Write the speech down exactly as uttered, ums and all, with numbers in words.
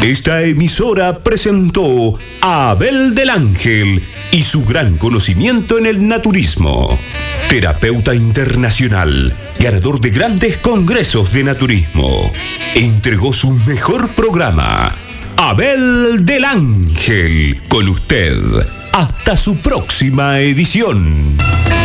Esta emisora presentó a Abel del Ángel y su gran conocimiento en el naturismo. Terapeuta internacional, ganador de grandes congresos de naturismo. Entregó su mejor programa. Abel del Ángel, con usted. Hasta su próxima edición.